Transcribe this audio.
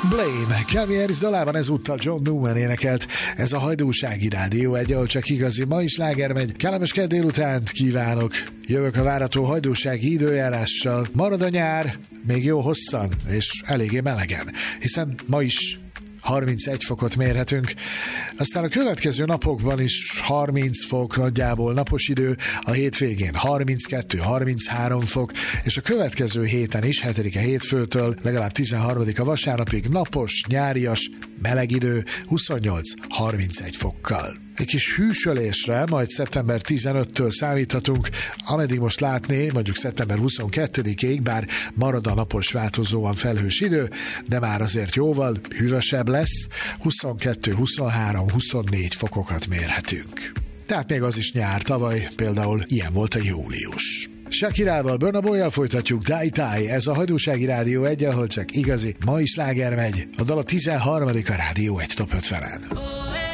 Blame, Calvin Harris dalában ezúttal John Newman énekelt. Ez a Hajdúsági Rádió egy, ahol csak igazi ma is sláger megy. Kellemes kedd délutánt kívánok. Jövök a várható hajdúsági időjárással. Marad a nyár, még jó hosszan, és eléggé melegen, hiszen ma is 31 fokot mérhetünk. Aztán a következő napokban is 30 fok nagyjából napos idő, a hétvégén 32-33 fok, és a következő héten is, 7-e hétfőtől legalább 13-a vasárnapig napos, nyárias, meleg idő 28-31 fokkal. Egy kis hűsölésre majd szeptember 15-től számíthatunk, ameddig most látni, mondjuk szeptember 22-ig, bár marad a napos változóan felhős idő, de már azért jóval hűvösebb lesz, 22-23-24 fokokat mérhetünk. Tehát még az is nyár, tavaly például ilyen volt a július. Shakirával, Burna Boyjal folytatjuk, Die Die, ez a Hajdúsági Rádió egy, ahol csak igazi mai sláger megy. A dal a 13. a Rádió egy Top 50-en.